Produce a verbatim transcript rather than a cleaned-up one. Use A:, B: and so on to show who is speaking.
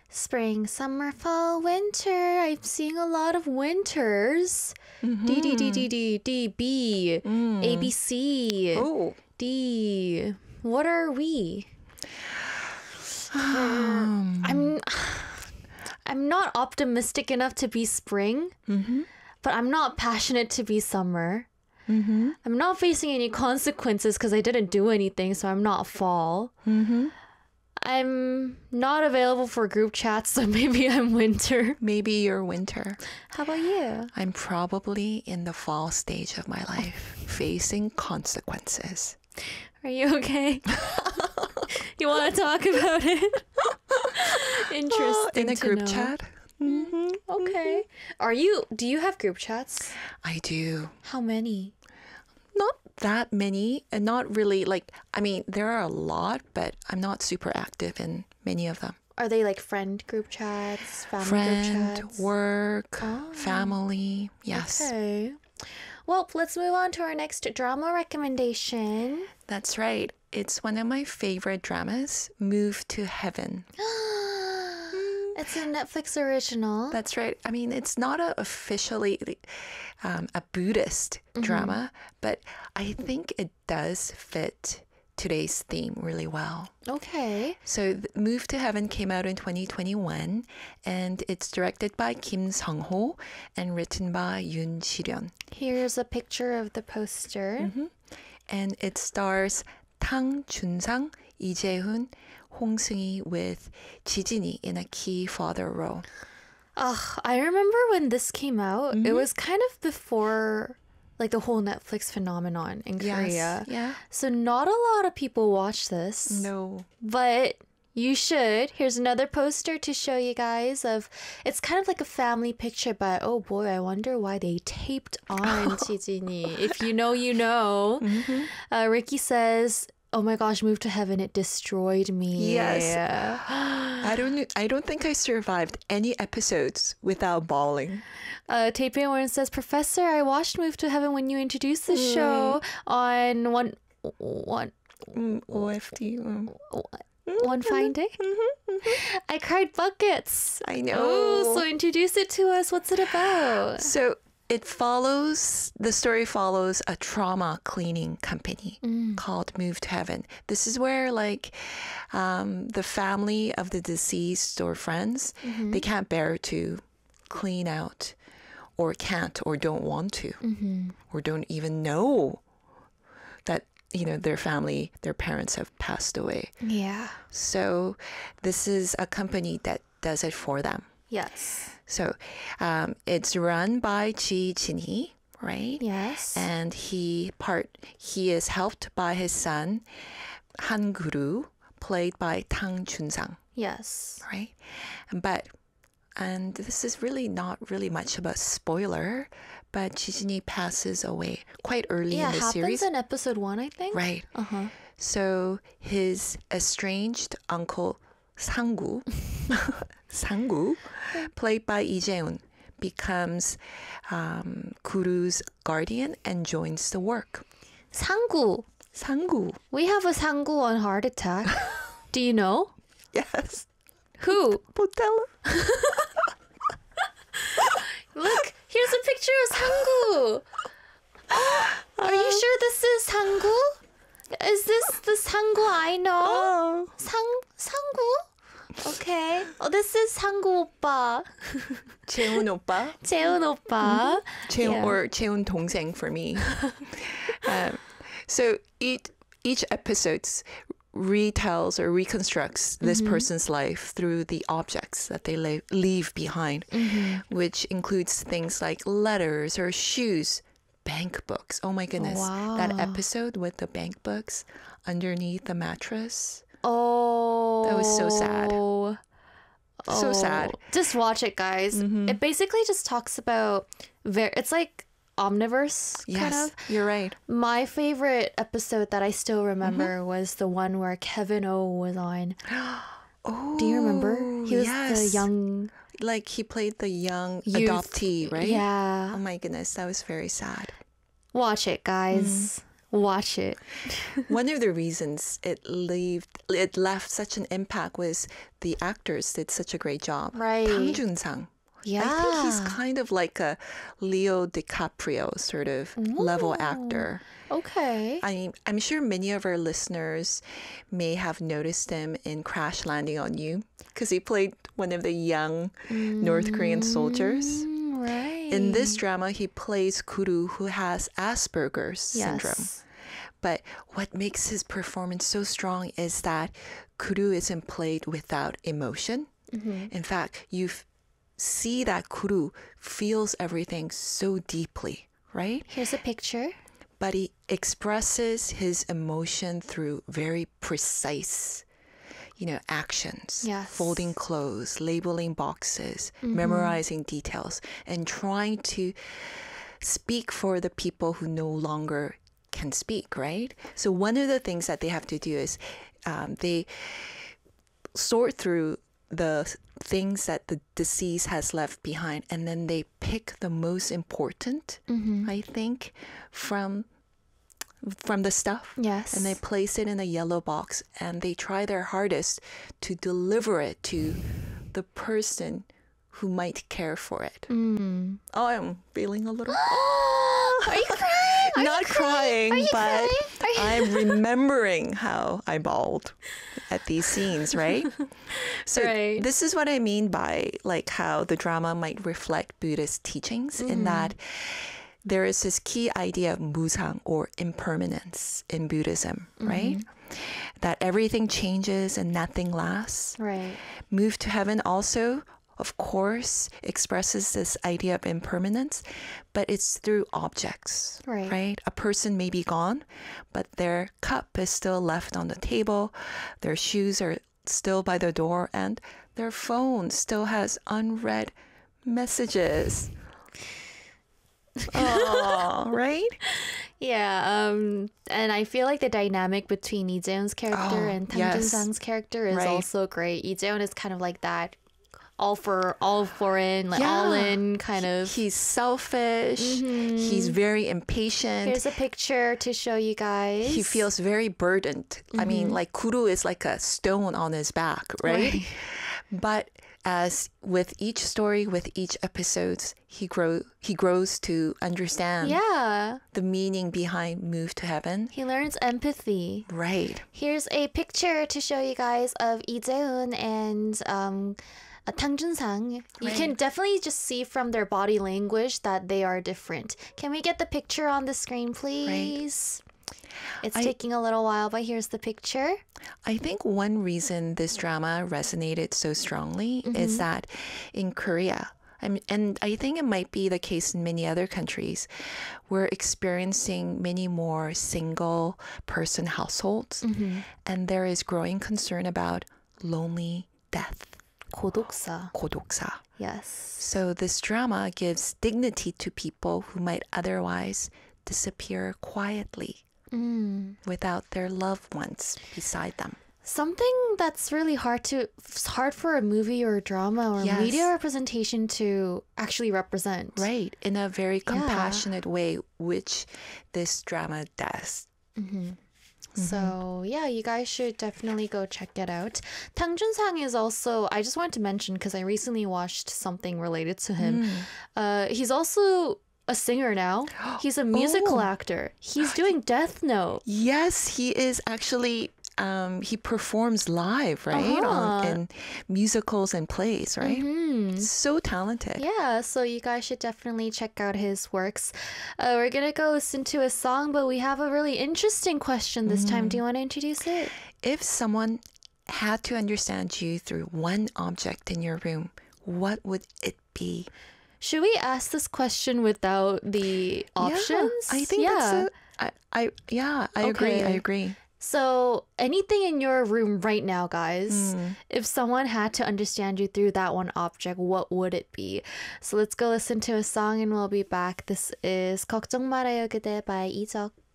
A: Spring, summer, fall, winter. I'm seeing a lot of winters.
B: Mm-hmm.
A: D, D, D, D, D, D, B,
B: Mm.
A: A, B, C,
B: Oh.
A: D. What are we?
B: Um,
A: I'm I'm not optimistic enough to be spring,
B: mm-hmm.
A: but I'm not passionate to be summer.
B: Mm-hmm.
A: I'm not facing any consequences because I didn't do anything, so I'm not fall.
B: Mm-hmm.
A: I'm not available for group chats, so maybe I'm winter.
B: Maybe you're winter.
A: How about you?
B: I'm probably in the fall stage of my life, facing consequences.
A: Are you okay? You want to talk about it? Interesting.
B: In a
A: to
B: group
A: know.
B: chat? Mm-hmm.
A: Okay. Are you? Do you have group chats?
B: I do.
A: How many?
B: Not that many, and not really like, I mean, there are a lot, but I'm not super active in many of them.
A: Are they like friend group chats, family
B: Friend,
A: group chats?
B: work,
A: Oh.
B: family. Yes.
A: Okay. Well, let's move on to our next drama recommendation.
B: That's right. It's one of my favorite dramas, Move to Heaven.
A: It's a Netflix original.
B: That's right. I mean, it's not a officially um, a Buddhist drama, but I think it does fit today's theme really well.
A: Okay.
B: So th- Move to Heaven came out in twenty twenty-one, and it's directed by Kim Sung-ho and written by Yoon Si-ryun.
A: Here's a picture of the poster.
B: And it stars Tang Chun-sang, Lee Jae-hoon, Hong Seung-hee with Ji Jin-hee in a key father role.
A: Ugh, I remember when this came out, it was kind of before like the whole Netflix phenomenon in Korea.
B: Yeah.
A: So not a lot of people watch this.
B: No.
A: But you should. Here's another poster to show you guys of, it's kind of like a family picture, but oh boy, I wonder why they taped on Ji Jin-hee. If you know, you know. Uh, Ricky says, oh my gosh, Move to Heaven, it destroyed me.
B: Yes. I don't I don't think I survived any episodes without bawling.
A: Uh, Taipei Warren says, Professor, I watched Move to Heaven when you introduced the show on one, one,
B: Mm, O F T. mm.
A: one fine day. I cried buckets.
B: I know.
A: Oh, so introduce it to us. What's it about?
B: So it follows, the story follows a trauma cleaning company called Move to Heaven. This is where like um, the family of the deceased or friends, they can't bear to clean out or can't or don't want to or don't even know that, you know, their family, their parents have passed away.
A: Yeah.
B: So this is a company that does it for them.
A: Yes.
B: So um, it's run by Ji Jin-hee, right?
A: Yes.
B: And he part he is helped by his son Han Guru, played by Tang Chun-sang,
A: Yes.
B: right? But and this is really not really much of a spoiler, but Ji Jin-hee passes away quite early
A: Yeah,
B: in
A: it
B: the
A: happens
B: series,
A: in episode one, I think.
B: right?
A: Uh-huh.
B: So his estranged uncle Sang-gu, Sang-gu, played by Lee Jae-hoon, becomes um, Guru's guardian and joins the work.
A: Sang-gu.
B: Sang-gu,
A: We have a Sang-gu on Heart Attack. Do you know?
B: yes.
A: Who?
B: Botella.
A: Look, here's a picture of Sang-gu. Oh, are you sure this is Sang-gu? Is this the Sang-gu I know?
B: Oh.
A: Sang Sang-gu? Okay. Oh, this is Sang-gu 오빠.
B: 재훈 오빠.
A: 재훈 오빠.
B: 재훈
A: Yeah.
B: or 재훈 동생 for me. um, so each each episode retells or reconstructs this person's life through the objects that they le- leave behind, which includes things like letters or shoes, bank books. Oh my goodness.
A: Wow.
B: That episode with the bank books underneath the mattress.
A: Oh.
B: That was so sad. So
A: Oh.
B: sad.
A: Just watch it, guys. It basically just talks about ver- it's like omniverse kind
B: Yes,
A: of.
B: you're right.
A: My favorite episode that I still remember was the one where Kevin O was on.
B: Oh,
A: Do you remember? He was
B: yes.
A: the young
B: Like he played the young
A: youth.
B: adoptee, right?
A: Yeah.
B: Oh my goodness, that was very sad.
A: Watch it, guys. Watch it.
B: One of the reasons it left it left such an impact was the actors did such a great job.
A: Right.
B: Kang Jun-sang.
A: Yeah.
B: I think he's kind of like a Leo DiCaprio sort of level actor.
A: Okay.
B: I, I'm sure many of our listeners may have noticed him in Crash Landing on You because he played one of the young North Korean soldiers.
A: Mm, right.
B: In this drama, he plays Kuru, who has Asperger's syndrome.
A: Yes.
B: But what makes his performance so strong is that Kuru isn't played without emotion.
A: Mm-hmm.
B: In fact, you f- see that Kuru feels everything so deeply, right?
A: Here's a picture.
B: But he expresses his emotion through very precise, you know, actions.
A: Yes.
B: Folding clothes, labeling boxes,
A: Mm-hmm.
B: memorizing details, and trying to speak for the people who no longer can speak, right? So one of the things that they have to do is um, they sort through the things that the deceased has left behind, and then they pick the most important,
A: Mm-hmm.
B: I think, from from the stuff.
A: Yes.
B: And they place it in a yellow box, and they try their hardest to deliver it to the person who might care for it.
A: Mm.
B: Oh, I'm feeling a little.
A: Are you crying? Are
B: Not
A: you crying?
B: crying,
A: Are you
B: but
A: crying? Are you-
B: I'm remembering how I bawled at these scenes, right? So
A: Right.
B: this is what I mean by like how the drama might reflect Buddhist teachings in that there is this key idea of musang or impermanence in Buddhism, right? That everything changes and nothing lasts.
A: Right.
B: Move to Heaven also, of course, expresses this idea of impermanence, but it's through objects,
A: Right.
B: A person may be gone, but their cup is still left on the table, their shoes are still by the door, and their phone still has unread messages. Oh, right?
A: Yeah, um, and I feel like the dynamic between Lee Jae-hoon's character
B: Oh,
A: and Tang
B: yes.
A: Jun-sang's character is
B: Right.
A: also great. Lee Jae-hoon is kind of like that all for all for in, like all
B: Yeah.
A: in kind of.
B: He's selfish, he's very impatient.
A: Here's a picture to show you guys.
B: He feels very burdened. I mean, like Kuru is like a stone on his back, right?
A: Right.
B: But as with each story, with each episodes, he grow he grows to understand
A: Yeah,
B: the meaning behind Move to Heaven.
A: he learns empathy.
B: Right.
A: Here's a picture to show you guys of Lee Jae-hoon and um, uh, Tang Jun-sang. You can
B: Right.
A: definitely just see from their body language that they are different. Can we get the picture on the screen, please? It's
B: I-
A: taking a little while, but here's the picture.
B: I think one reason this drama resonated so strongly is that in Korea, I mean, and I think it might be the case in many other countries, we're experiencing many more single person households, and there is growing concern about lonely death,
A: 고독사.
B: 고독사.
A: Yes.
B: So this drama gives dignity to people who might otherwise disappear quietly
A: Mm.
B: without their loved ones beside them.
A: Something that's really hard to it's hard for a movie or a drama or
B: Yes.
A: media representation to actually represent.
B: Right, in a very compassionate way, which this drama does.
A: So yeah, you guys should definitely go check it out. Tang Jun-sang is also, I just wanted to mention because I recently watched something related to him. Uh, he's also a singer now. He's a musical
B: Oh.
A: actor. He's doing Death Note.
B: Yes, he is actually. Um, he performs live, right,
A: Uh-huh.
B: on, in musicals and plays, right? So talented.
A: Yeah, so you guys should definitely check out his works. Uh, we're gonna go listen to a song, but we have a really interesting question this time. Do you want to introduce it?
B: If someone had to understand you through one object in your room, what would it be?
A: Should we ask this question without the options?
B: Yeah, I think
A: yeah.
B: that's a. I, I yeah, I agree. I
A: Okay.
B: agree.
A: So, anything in your room right now, guys, if someone had to understand you through that one object, what would it be? So, let's go listen to a song and we'll be back. This is 걱정 말아요 그대 by 이적.